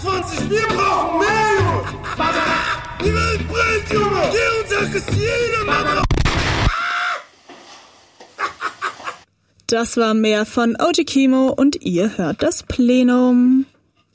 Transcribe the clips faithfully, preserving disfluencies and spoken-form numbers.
zwanzig, wir brauchen mehr, Junge! Die Welt brennt, Junge! Geh und sag es jedem, Mann! Das war mehr von O G Kimo und ihr hört das Plenum.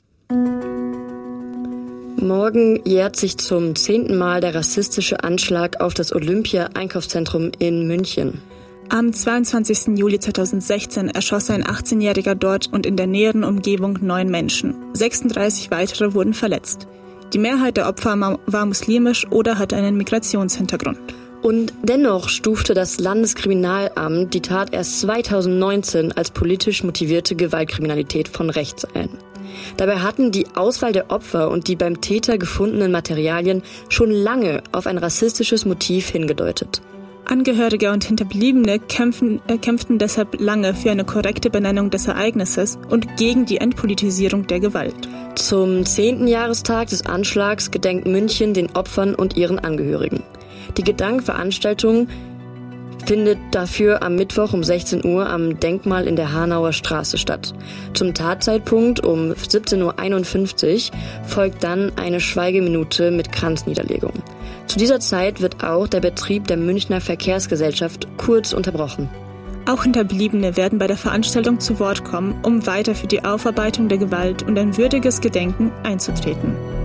Morgen jährt sich zum zehnten Mal der rassistische Anschlag auf das Olympia-Einkaufszentrum in München. Am zweiundzwanzigsten Juli zweitausendsechzehn erschoss ein achtzehnjähriger dort und in der näheren Umgebung neun Menschen. sechsunddreißig weitere wurden verletzt. Die Mehrheit der Opfer war muslimisch oder hatte einen Migrationshintergrund. Und dennoch stufte das Landeskriminalamt die Tat erst zweitausendneunzehn als politisch motivierte Gewaltkriminalität von rechts ein. Dabei hatten die Auswahl der Opfer und die beim Täter gefundenen Materialien schon lange auf ein rassistisches Motiv hingedeutet. Angehörige und Hinterbliebene kämpfen, äh, kämpften deshalb lange für eine korrekte Benennung des Ereignisses und gegen die Entpolitisierung der Gewalt. Zum zehnten Jahrestag des Anschlags gedenkt München den Opfern und ihren Angehörigen. Die Gedenkveranstaltung findet dafür am Mittwoch um sechzehn Uhr am Denkmal in der Hanauer Straße statt. Zum Tatzeitpunkt um siebzehn Uhr einundfünfzig folgt dann eine Schweigeminute mit Kranzniederlegung. Zu dieser Zeit wird auch der Betrieb der Münchner Verkehrsgesellschaft kurz unterbrochen. Auch Hinterbliebene werden bei der Veranstaltung zu Wort kommen, um weiter für die Aufarbeitung der Gewalt und ein würdiges Gedenken einzutreten.